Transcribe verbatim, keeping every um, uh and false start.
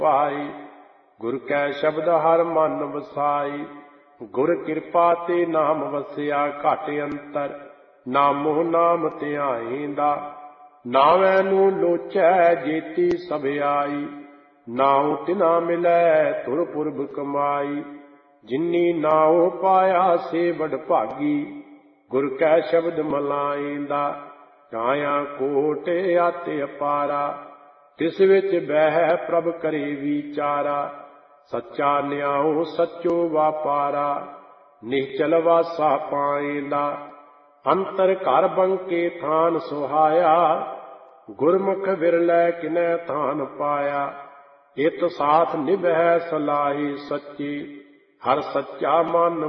पाई। गुर कै शब्द हर मन वसाई। गुर कृपा ते नाम वसिया घट अंतर। नामो नाम ध्याईंदा। नावै नू लोचै जेती सब आई। नाउ तिना मिलै तुर पुरब कमाई। जिन्नी नाओ पाया से बड़ भागी। गुर कै शब्द मलाइंदा। काया कोट अति अपारा। तिस विच बह प्रभ करे विचारा। सच्चा न्याओ सच्चो वापारा। निश्चल वासा पाइंदा। अंतर घर बंके थान सुहाया। गुरमुख विरलै किनै थान पाया। इत साथ निभै सलाही सच्ची। हर सच्चा मन